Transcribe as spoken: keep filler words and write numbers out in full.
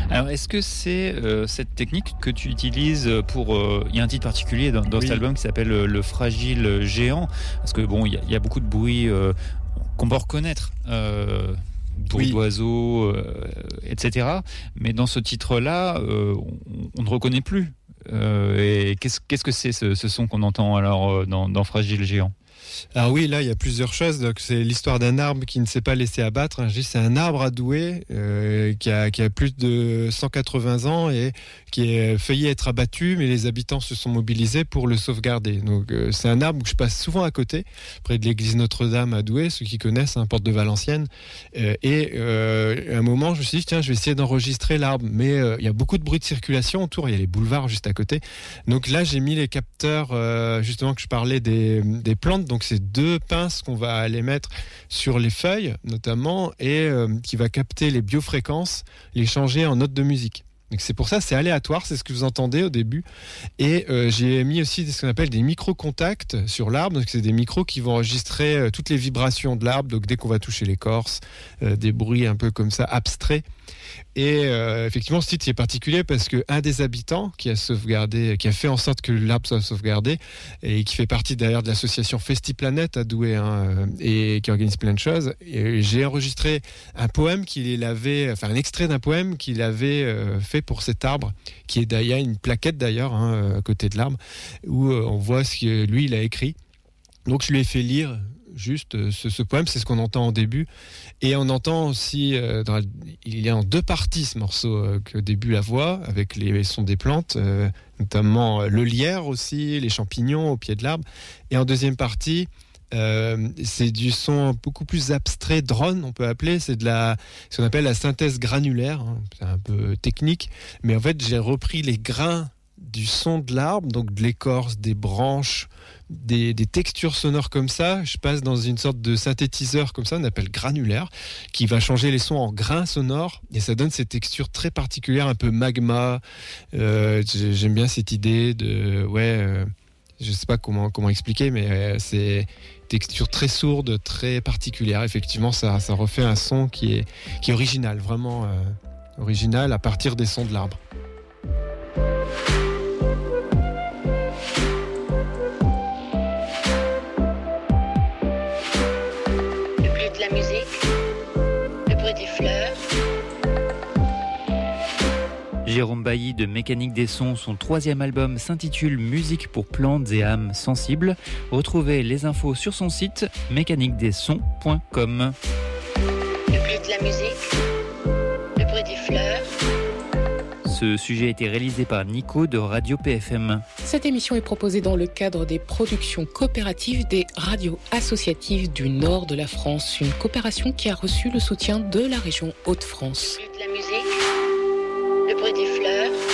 Alors, est-ce que c'est euh, cette technique que tu utilises pour... Euh, il y a un titre particulier dans, dans oui. cet album qui s'appelle euh, Le Fragile Géant, parce que bon, il y, y a beaucoup de bruit euh, qu'on peut reconnaître, euh, bruit oui. d'oiseaux, euh, et cetera. Mais dans ce titre-là, euh, on, on ne reconnaît plus. Euh, et qu'est-ce, qu'est-ce que c'est ce, ce son qu'on entend alors dans, dans Fragile Géant ? Alors oui, là il y a plusieurs choses. Donc, c'est l'histoire d'un arbre qui ne s'est pas laissé abattre. Je dis, c'est un arbre à Douai euh, qui, a, qui a plus de cent quatre-vingts ans et qui a failli être abattu, mais les habitants se sont mobilisés pour le sauvegarder. Donc euh, c'est un arbre que je passe souvent à côté, près de l'église Notre-Dame à Douai, ceux qui connaissent, hein, porte de Valenciennes. Euh, et euh, à un moment, je me suis dit, tiens, je vais essayer d'enregistrer l'arbre. Mais euh, il y a beaucoup de bruit de circulation autour, il y a les boulevards juste à côté. Donc là, j'ai mis les capteurs, euh, justement, que je parlais des, des plantes. Donc c'est deux pinces qu'on va aller mettre sur les feuilles, notamment, et euh, qui va capter les biofréquences, les changer en notes de musique. Donc c'est pour ça, c'est aléatoire, c'est ce que vous entendez au début. Et euh, j'ai mis aussi ce qu'on appelle des micro-contacts sur l'arbre. Donc c'est des micros qui vont enregistrer euh, toutes les vibrations de l'arbre. Donc dès qu'on va toucher l'écorce, euh, des bruits un peu comme ça, abstraits. Et euh, effectivement, ce titre est particulier parce qu'un des habitants qui a sauvegardé, qui a fait en sorte que l'arbre soit sauvegardé et qui fait partie d'ailleurs de l'association FestiPlanète à Douai, hein, et qui organise plein de choses. Et j'ai enregistré un poème qu'il avait, enfin un extrait d'un poème qu'il avait euh, fait pour cet arbre, qui est d'ailleurs une plaquette d'ailleurs, hein, à côté de l'arbre, où euh, on voit ce que lui il a écrit. Donc je lui ai fait lire juste ce, ce poème, c'est ce qu'on entend au début, et on entend aussi euh, dans, il est en deux parties ce morceau, euh, que au début la voix avec les sons des plantes, euh, notamment euh, le lierre aussi, les champignons au pied de l'arbre, et en deuxième partie euh, c'est du son beaucoup plus abstrait, drone on peut appeler, c'est de la, ce qu'on appelle la synthèse granulaire, hein, c'est un peu technique, mais en fait j'ai repris les grains du son de l'arbre, donc de l'écorce, des branches, des, des textures sonores comme ça. Je passe dans une sorte de synthétiseur comme ça, on appelle granulaire, qui va changer les sons en grains sonores, et ça donne ces textures très particulières, un peu magma. Euh, j'aime bien cette idée de, ouais, euh, je sais pas comment comment expliquer, mais euh, c'est texture très sourde, très particulière. Effectivement, ça ça refait un son qui est qui est original, vraiment euh, original à partir des sons de l'arbre. Jérôme Bailly de Mécanique des Sons, son troisième album s'intitule Musique pour plantes et âmes sensibles. Retrouvez les infos sur son site mécanique des sons point com. Le bruit de la musique, le bruit des fleurs. Ce sujet a été réalisé par Nico de Radio P F M. Cette émission est proposée dans le cadre des productions coopératives des radios associatives du nord de la France, une coopération qui a reçu le soutien de la région Hauts-de-France. Le bruit de la musique, le bruit des fleurs.